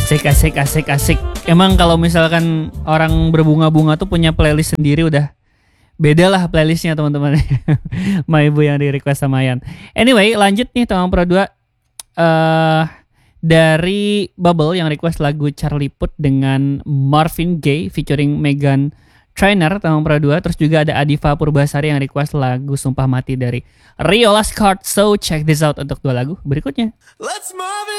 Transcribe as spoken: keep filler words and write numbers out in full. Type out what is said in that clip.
Asik, asik, asik, asik. Emang kalau misalkan orang berbunga-bunga tuh punya playlist sendiri udah beda lah playlistnya teman-teman. Ma Ibu yang di request sama Yan. Anyway, lanjut nih Tawang Pro dua. Uh, dari Bubble yang request lagu Charlie Puth dengan Marvin Gaye featuring Meghan Trainor Tawang Pro dua. Terus juga ada Adifa Purbasari yang request lagu Sumpah Mati dari Rio Last Card. So check this out untuk dua lagu berikutnya. Let's move it.